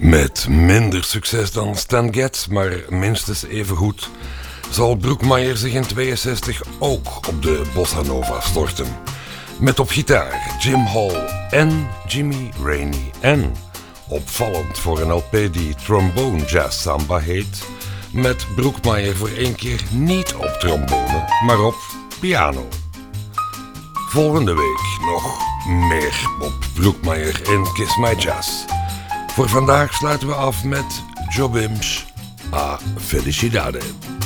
Met minder succes dan Stan Getz, maar minstens even goed, zal Broekmeyer zich in 62 ook op de bossa nova storten. Met op gitaar Jim Hall en Jimmy Rainey. En, opvallend voor een LP die Trombone Jazz Samba heet, met Broekmeyer voor één keer niet op trombone, maar op piano. Volgende week nog meer Bob Broekmeyer in Kiss My Jazz. Voor vandaag sluiten we af met Jobim's A Felicidade.